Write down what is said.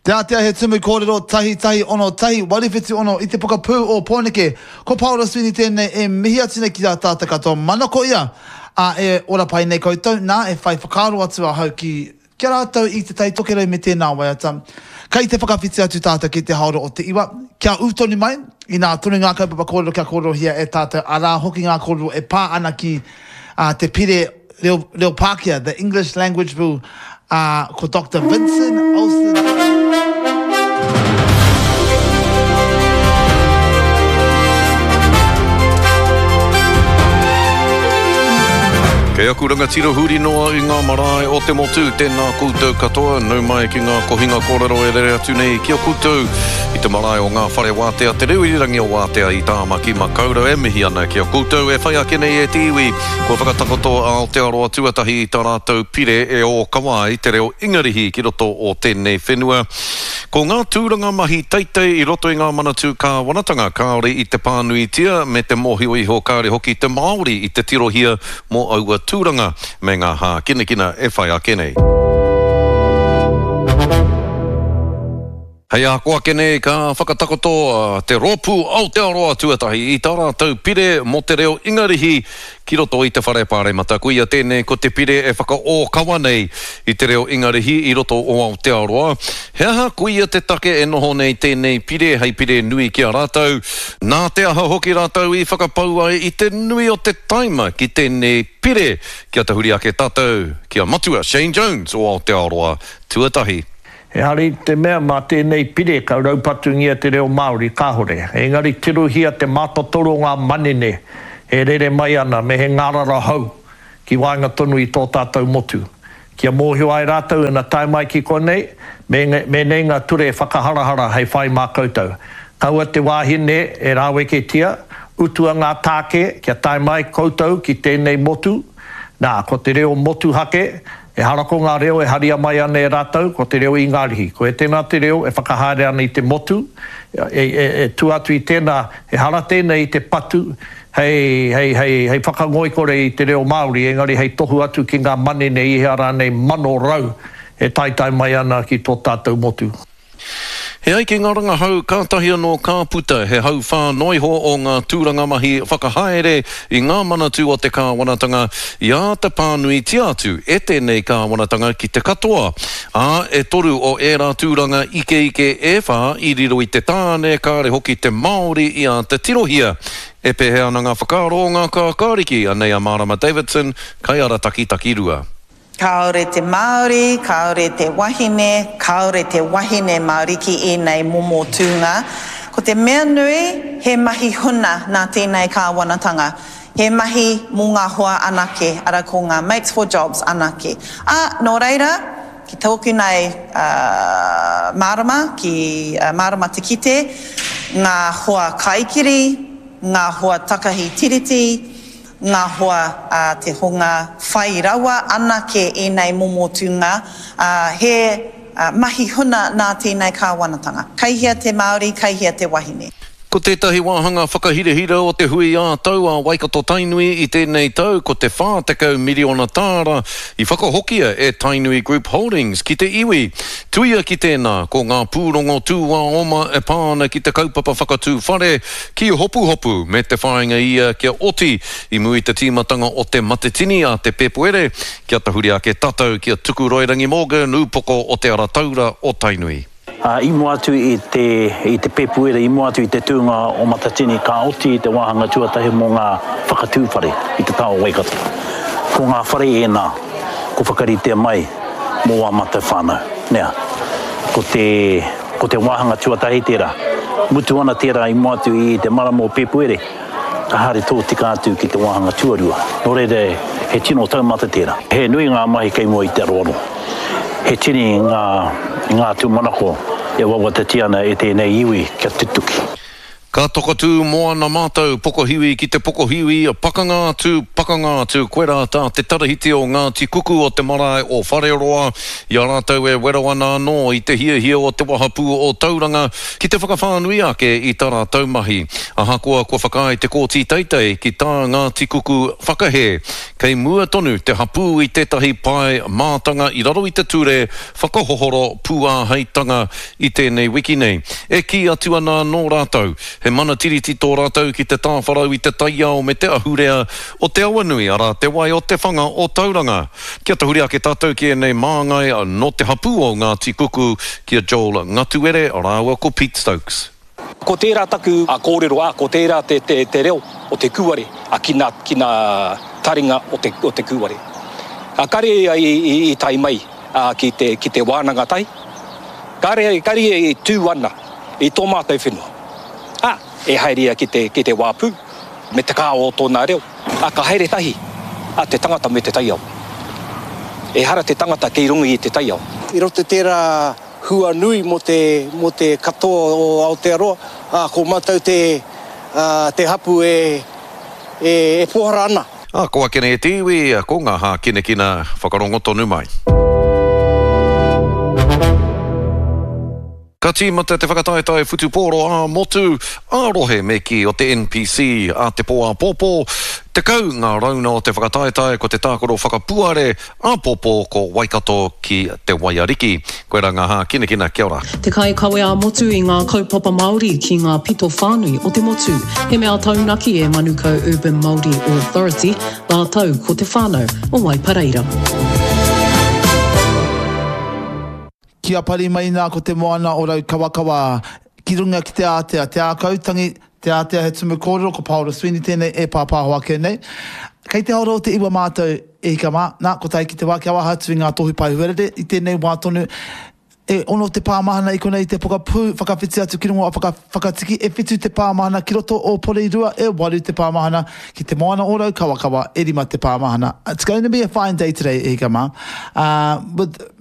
Te atea he tumu kōrero tahi ono tahi warewhiti ono I te pokapū o Pōneke. Ko Paula Sweeney tēnei e mihi atina ki a tāta katoa mana ko ia. A e ora pai nei koutou, nā e whai whakaro atu a hau ki kia rātou I te tai tokerau me tēnā waiata. Kai te whakawhiti atu tātou ki te haoro o te iwa. Kia utoni mai, I nā tunu ngā kaupapa kōrero kia kōrero hia e tātou. A rā hoki ngā kōrero e pā ana ki te pire reo Pākehā, the English Language Bill, ko Dr. Vincent Olsen. Kei aku rangatira huri noa I ngā marae o te motu, tēnā koutou katoa, nau mai ki ngā kohinga kōrero e rere atu nei kia koutou I te marae o ngā whare wātea, te reo irangi o wātea I tāmaki makaura e mihi ana kia koutou e whai ake nei e te iwi, kua whakatakoto a Aotearoa tuatahi I tā rātou pire e o kawai te reo ingarihi ki roto o tēnei whenua. Ko ngā tūranga mahi teitei I roto I ngā manatū ka wanatanga kāore I te pānuitia me te mohi o iho kāore hoki te Māori I te tirohia mo aua tūranga me ngā hā kinekina e whai ake nei. Hei a koa kene ka whakatakoto te rōpū Aotearoa tuatahi I tā rātou pire mo te reo ingarihi ki roto I te whare pāre mata. Kuia tēnei ko te pire e whaka o kawa nei I te reo ingarihi I roto o Aotearoa. He aha kuia te take e noho nei tēnei pire hei pire nui ki a rātou. Nā te aha hoki rātou I whakapau ai I te nui o te taima ki tēnei pire kia te huri ake tātou. Kia matua Shane Jones o Aotearoa tuatahi. He hari te mea mā tēnei pire ka raupatungia te reo Māori kāhore. Engari tiruhia te mātotoro ngā manene e rere mai ana me he ngārara hau ki wainga tonu I tō tātou motu. Kia mōhio ai rātou ina tai mai ki konei me nei ngā ture whakaharahara hei whai mā koutou. Kaua te wāhine e rāweke tia, utua ngā tāke kia tai mai koutou ki tēnei motu. Nā, ko te reo motu hake, e harako ngā reo e haria mai ana e rātou, ko te reo I ngārihi. Ko e tēnā te reo e whakahaere ana I te motu, e tu atu I tēnā, e hara tēnei I te patu, hei whakangoi kore I te reo Māori, engari hei tohu atu ki ngā manene I hara nei mano rau, e taitai mai ana ki tō tātou motu. He ai ki ngā ranga hau kātahi anō kāputa, he hau whānoiho o ngā tūranga mahi whakahaere I ngā manatū o te kāwanatanga I a te pānui tiatu e tēnei kāwanatanga ki te katoa. A e toru o e rā tūranga ike e whā I riro I te tāne kāre hoki te Māori I a te tirohia. E pehe ana ngā whakaro o ngā kākāriki anei a Marama Davidson, kai ara taki rua. Kaore te Māori, kaore te wahine, kaore te wahine Māori ki nei momo tūnga. Ko te mea nui, he mahi huna nā tēnei kāwanatanga. He mahi mō ngā hoa anake, ara ko ngā Mates for Jobs anake. Nō reira, ki tōku nei Marama, ki Marama Te Kite, ngā hoa kaikiri, ngā hoa takahi tiriti, ngā hoa te honga whai rawa anake nei momo tūnga, he mahi huna nā tēnei kāwanatanga. Kaihia te Māori, kaihia te wahine. Ko tētahi wāhanga whakahirehira o te hui a tau a Waikato Tainui I tēnei tau, ko te whātekau miliona tāra I whakahokia e Tainui Group Holdings ki te iwi. Tuia ki tēnā, ko ngā pūrongo tūwa oma e pāna ki te kaupapa whakatū whare ki hopu me te whainga ia kia oti I mui te tīmatanga o te matetini a te pepuere kia tahuri ake tatau kia tuku Roirangi Morgan upoko o te arataura o Tainui. Imo atu I te pepuere, imo atu I te tūnga o matatini ka oti I te wāhanga tuatahi mō ngā whakatūwhare I te tau Waikato. Ko ngā whare e nā, ko whakaritea mai mō a mata whānau. Nea, ko te wāhanga tuatahi tērā, mutu ana tērā imo atu I te marama o pepuere, ka hare tō tika atu ki te wāhanga tuarua. Nō reire, he tino taumata tērā. He nui ngā mahi kei mua I te aroaro. He tini ngā tūmanako e wawatatia ana e tēnei iwi kia tutuki. Ka tokatu moana mātou pokohiwi ki te pokohiwi, pakanga atu, koe rā tā te tarahiti o Ngāti Kuku o te marae o Whareroa, ia rātou e wero ana anō i te hia o te wahapu o Tauranga, ki te whakawhānui ake i tara taumahi. Ahakoa kua whakai te kōti teitei ki tā Ngāti Kuku whakahe, kei mua tonu te hapu i tētahi pai mātanga i raro i te ture, whakahohoro pua heitanga i tēnei wiki nei. E ki atu ana nō rātou, he mana tiriti tō rātou ki te tāwharau i te taiao me te ahurea o te awanui ara te wai o te whanga o Tauranga. Kia tahuri ake tātou ki nei māngai no te hapu o Ngāti Kuku kia Joel Ngatuere rāua ko Pete Stokes. Ko tērā taku a kōrero ko tērā te reo o te kuare a kina taringa o te kuare. A kare i tai mai ki te wānanga tai. Kare e tū ana i tō mātou whenua. E hairia ki te wāpū, me te kā o tōna reo. Ka haere tahi, te tangata me te taiao. E hara te tangata kei rungi i te taiao. I rote tērā hua nui mo te katoa o Aotearoa, ko mātou te hapu e pohara ana. Ko akene e tiwi, ko ngā hā kina whakarongoto numai. Ka tīmata te whakataetai whutupōro a motu, ārohe me ki o te NPC a te poa pōpō, te kau ngā rauna o te whakataetai ko te tākoro whakapuare a pōpō ko Waikato ki te Waiariki. Koe rā ngā hā kina kia ora. Te kai kawe a motu i ngā kaupapa Māori ki ngā pito whānui o te motu. He mea taunaki e Manukau Urban Māori Authority, nā tau ko te whānau o Waipareira. Kia pari mai nā ko te moana o rau kawakawa ki runga ki te ātea. Te ākautangi, te ātea he tumu kōrero ko Paula Sweeney tēnei e pāpāhoa kēnei. Kei te horo o te iwa mātou e hika mā, nā ko tai ki te wākia wahatu i ngā tohu pai huerere i tēnei wātonu. E ono te pāmahana i konei te pokapū, whakawhiti atu ki rungo a whakatiki, e whitu te pāmahana ki roto o Poreirua, e waru te pāmahana ki te moana o rau kawakawa, e rima te pāmahana. It's going to be a fine day today, e hika mā. With